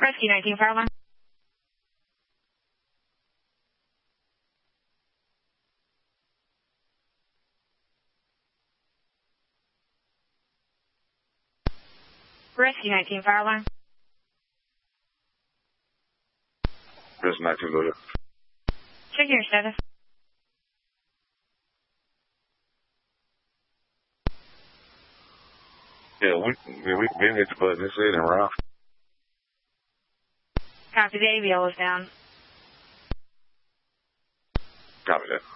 Rescue 19, fire alarm. Rescue 19, fire alarm. Rescue 19, go ahead. Check your status. Yeah, we didn't hit the button. It said in route. Copy, the AVL is down. Copy that.